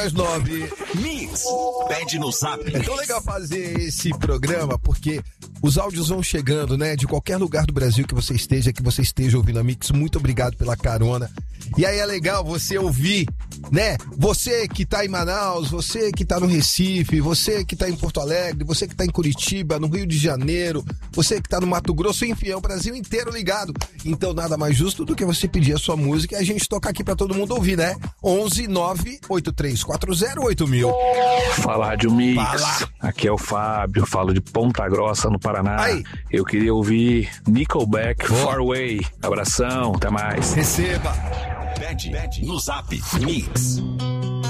Às 9. Mix. Pede no Zap. É tão legal fazer esse programa porque os áudios vão chegando, né? De qualquer lugar do Brasil que você esteja ouvindo a Mix. Muito obrigado pela carona. E aí é legal você ouvir, né? Você que tá em Manaus, você que tá no Recife, você que tá em Porto Alegre, você que tá em Curitiba, no Rio de Janeiro, você que tá no Mato Grosso, enfim, é o Brasil inteiro ligado. Então nada mais justo do que você pedir a sua música e a gente tocar aqui pra todo mundo ouvir, né? 11 98340 8000. Fala, Rádio Mix. Fala. Aqui é o Fábio, falo de Ponta Grossa, no Paraná. Aí. Eu queria ouvir Nickelback, Far Away. Abração, até mais. Receba. Pede no Zap. Mix.